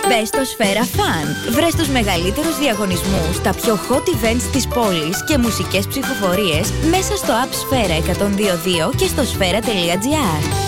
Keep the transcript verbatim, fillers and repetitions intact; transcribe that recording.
Μπες στο Σφαίρα Fun. Βρες τους μεγαλύτερους διαγωνισμούς, τα πιο hot events της πόλης και μουσικές ψηφοφορίες μέσα στο app Σφαίρα εκατόν δύο δύο και στο σφαίρα τελεία τζι άρ.